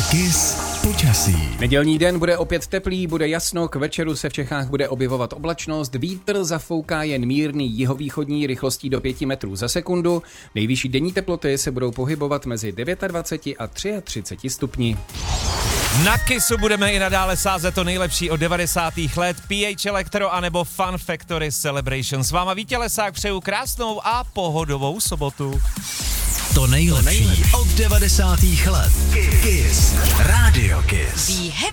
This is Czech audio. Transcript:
Kiss počasí. Nedělní den bude opět teplý, bude jasno, k večeru se v Čechách bude objevovat oblačnost, vítr zafouká jen mírný jihovýchodní rychlostí do 5 metrů za sekundu, nejvyšší denní teploty se budou pohybovat mezi 29 a 33 stupni. Na Kissu budeme i nadále sázet to nejlepší od 90. let, PH Electro anebo Fun Factory Celebration. S váma Vítě Lesák, přeju krásnou a pohodovou sobotu. To nejlepší od 90. let. Kiss. Radio Kiss. Be happy.